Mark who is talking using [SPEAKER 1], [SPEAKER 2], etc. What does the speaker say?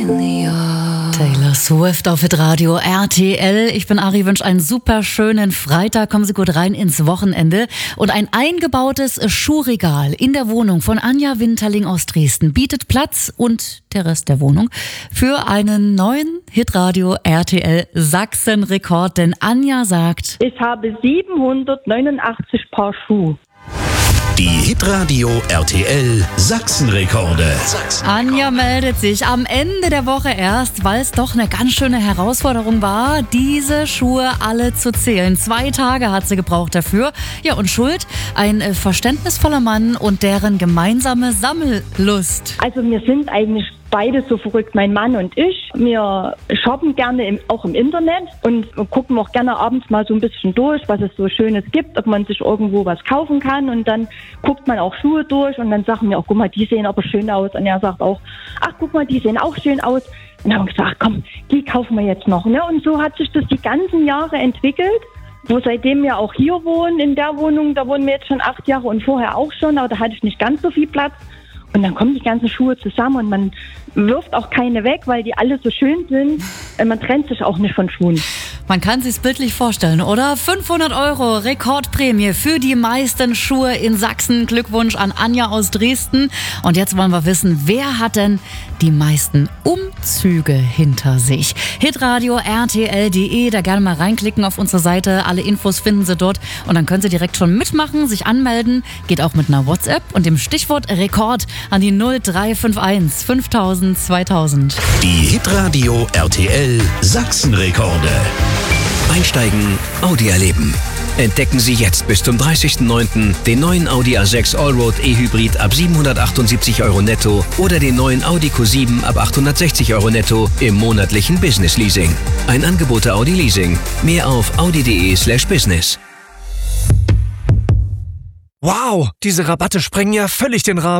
[SPEAKER 1] Taylor Swift auf Hitradio RTL. Ich bin Ari, wünsche einen super schönen Freitag. Kommen Sie gut rein ins Wochenende. Und ein eingebautes Schuhregal in der Wohnung von Anja Winterling aus Dresden bietet Platz und der Rest der Wohnung für einen neuen Hitradio RTL Sachsen-Rekord. Denn Anja sagt:
[SPEAKER 2] Ich habe 789 Paar Schuhe.
[SPEAKER 3] Die Hitradio RTL Sachsen-Rekorde.
[SPEAKER 1] Anja meldet sich am Ende der Woche erst, weil es doch eine ganz schöne Herausforderung war, diese Schuhe alle zu zählen. 2 Tage hat sie gebraucht dafür. Ja, und schuld? Ein verständnisvoller Mann und deren gemeinsame Sammellust.
[SPEAKER 2] Also wir sind eigentlich beide so verrückt, mein Mann und ich. Wir shoppen gerne auch im Internet und gucken auch gerne abends mal so ein bisschen durch, was es so Schönes gibt, ob man sich irgendwo was kaufen kann. Und dann guckt man auch Schuhe durch und dann sagen wir auch, guck mal, die sehen aber schön aus. Und er sagt auch, ach, guck mal, die sehen auch schön aus. Und dann haben wir gesagt, komm, die kaufen wir jetzt noch. Ne? Und so hat sich das die ganzen Jahre entwickelt. Wo seitdem wir auch hier wohnen, in der Wohnung, da wohnen wir jetzt schon 8 Jahre und vorher auch schon, aber da hatte ich nicht ganz so viel Platz. Und dann kommen die ganzen Schuhe zusammen und man wirft auch keine weg, weil die alle so schön sind. Man trennt sich auch nicht von Schuhen.
[SPEAKER 1] Man kann sich's bildlich vorstellen, oder? 500 € Rekordprämie für die meisten Schuhe in Sachsen. Glückwunsch an Anja aus Dresden. Und jetzt wollen wir wissen, wer hat denn die meisten Umzüge hinter sich? Hitradio RTL.de, da gerne mal reinklicken auf unsere Seite. Alle Infos finden Sie dort und dann können Sie direkt schon mitmachen, sich anmelden. Geht auch mit einer WhatsApp und dem Stichwort Rekord an die 0351 5000 2000.
[SPEAKER 3] Die Hitradio RTL Sachsen-Rekorde.
[SPEAKER 4] Einsteigen, Audi erleben. Entdecken Sie jetzt bis zum 30.09. den neuen Audi A6 Allroad E-Hybrid ab 778 € netto oder den neuen Audi Q7 ab 860 € netto im monatlichen Business Leasing. Ein Angebot der Audi Leasing. Mehr auf audi.de/business.
[SPEAKER 5] Wow, diese Rabatte sprengen ja völlig den Rahmen.